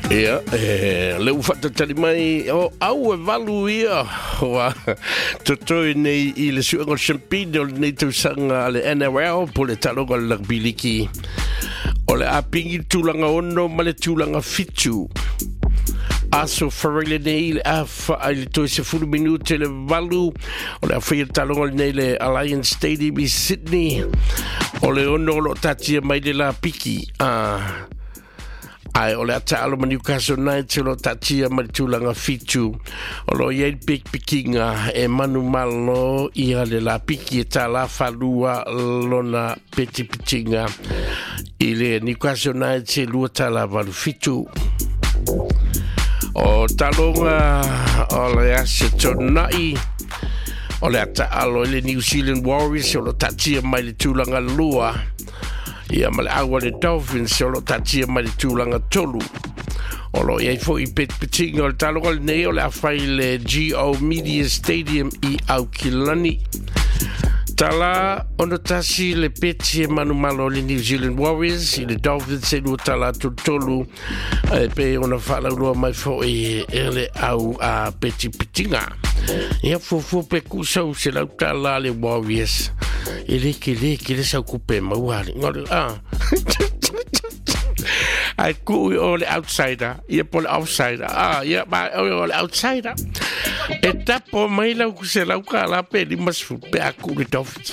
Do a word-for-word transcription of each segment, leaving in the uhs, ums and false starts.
Ia, e leu whatatari mai o au e walu ia o totoi nei i le suengo champine o nei tausanga le N R L po le talonga le lagbiliki o le apingi tūlanga ono ma le tūlanga fitu aso whareile nei le awha ai le toi se furu minute le walu o le awhia talonga nei le Alliance Stadium i Sydney o le ono lo tatia mai le la piki a ai o le ata alo ma Newcastle Knights lo tatia ma tūlanga fitu o lo iei pik pikinga e manu malo ia le la piki e ta la falua lona peti pitinga i le Newcastle Knights e lua ta la valu fitu o talonga o le ase tonai o le ata alo le New Zealand Warriors o lo tatia mai le tūlanga lua ia male awa le Dolphins o lo tatia mai le tūlanga tolu o lo iei fo i pet pitinga o le talonga le nei o le awhai le G O Media Stadium i Aukilani tala ono tasi le peti e manu malo le New Zealand Warriors i le Dolphins e lua tala tolu e pe ona whala urua mai fo i ele au a peti pitinga ia fufu pe kusau se lau tala le Warriors e leke leke le sau kupe mauari ngore ah ai kui o le outsider ia po le outsider ah ia ma o le outsider e tapo mai lau kuse lau ka la pe di masfu pe aku le Dolphins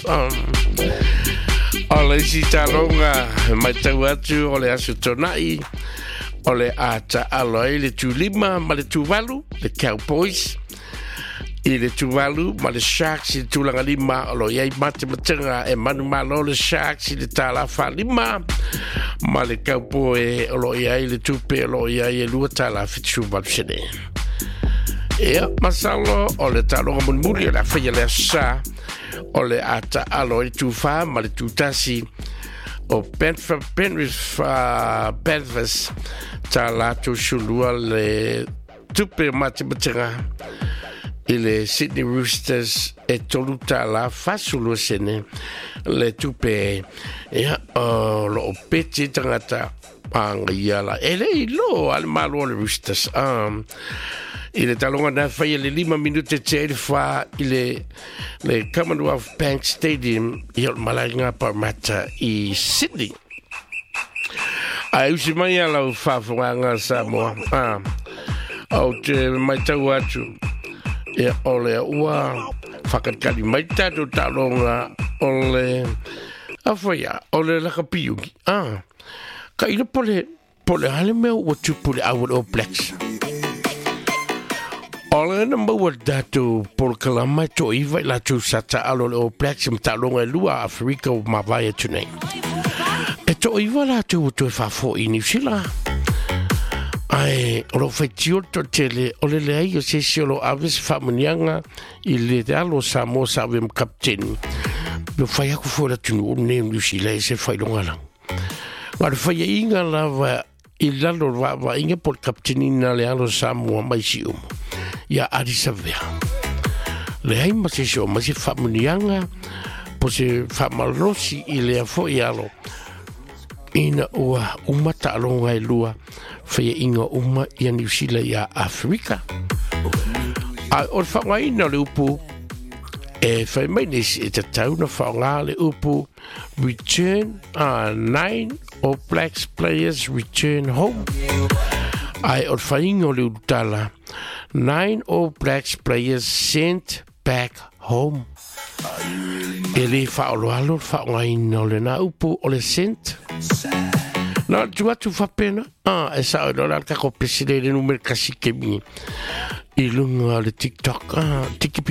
o le si talonga mai tau atu o le asu tonai o le ata aloi le tulima ma le tuvalu le Cowboys i le tuvalu ma le Sharks i le tūlanga lima o lo iei mate matanga e manu malo le Sharks i le tālafa lima ma le Cowboy o lo iei le tupe o lo iei e lua tālafa fitu valsene ia masalo o le talonga munmuri o le awhia le asa o le ata alo i tūwha ma le tūtasi o Penrith Penrith uh, Panthers tā lātou sulua le tupe mate matanga i le Sydney Roosters e tolu tā la fasulu sene le tupe ia o lo peti tangata panga iala e le ilo al malo le Roosters um, i le talonga na whai le lima minute te e wha i le le Commonwealth Bank Stadium i al Malainga Parramatta i Sydney a usi mai ala u whawhanga Samoa ah, au te mai tau atu e ole ua whakakari mai tātou talonga ole awhaia, ole lakapiuki. Ah, ka ina pole, pole hale mea ua tupule awa o Blacks. Ole na maua tātou pole kalamai to iwa i lātou sata alo le o Blacks im talonga lua Afrika o mawai tunei. E to iwa lātou o tue whafo i New Zealand. Ai, o lo whaitio to tele, o le lei o se se o lo aves whamanianga i le te alo sa mo sa wem kapteni. Lo whai aku fora tunu o ne mlusi lei se whai longa lang. Wale whai inga lava i lalo wa inga por kapteni na le alo sa mo mai si umo. Ia arisa vea. Le hai ma se se o ma se whamanianga po se whamalosi i le afo i alo. Ina ua umata alonga i lua whaia inga uma i a New Zealand i a Afrika. A o whangaina le upu e whai mai nesi e te tau na whanga le upu return uh, nine All Blacks players return home. Ai o whainga le utala nine All Blacks players sent back home. E le whaoloalo whangaina le na upu o le sent. Na tu atu whapena ah e sa o la kako pesile le numero kasi ke mi i lunga le TikTok ah tiki